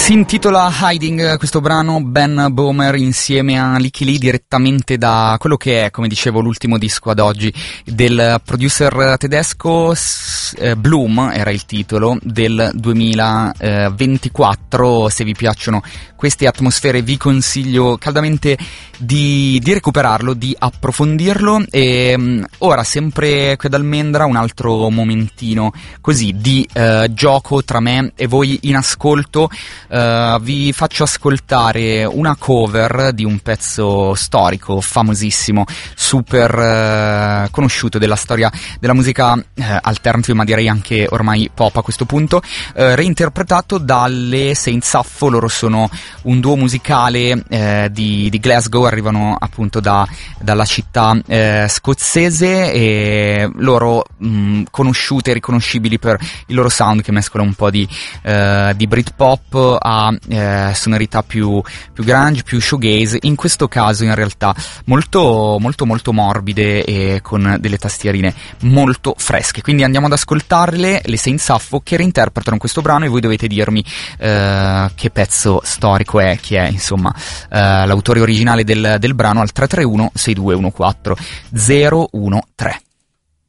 Si intitola Hiding questo brano, Ben Böhmer insieme a Licky Lee, direttamente da quello che è, come dicevo, l'ultimo disco ad oggi del producer tedesco. Bloom era il titolo, del 2024. Se vi piacciono queste atmosfere vi consiglio caldamente di recuperarlo, di approfondirlo. E ora, sempre qui ad Almendra, un altro momentino così di gioco tra me e voi in ascolto. Vi faccio ascoltare una cover di un pezzo storico famosissimo, super conosciuto della storia della musica alternative, ma direi anche ormai pop a questo punto, reinterpretato dalle Saint Sappho. Loro sono un duo musicale di Glasgow, arrivano appunto dalla città scozzese, e loro conosciute e riconoscibili per il loro sound che mescola un po' di Britpop a sonorità più grunge, più shoegaze, in questo caso in realtà molto morbide e con delle tastierine molto fresche. Quindi andiamo ad ascoltarle, le Saint Sappho, che reinterpretano questo brano, e voi dovete dirmi che pezzo storico è, chi è insomma l'autore originale del brano, al 331 6214 013.